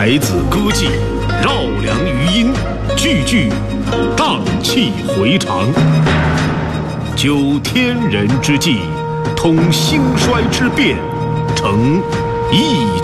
才子歌伎，绕梁余音，句句荡气回肠。究天人之际，通兴衰之变，成易。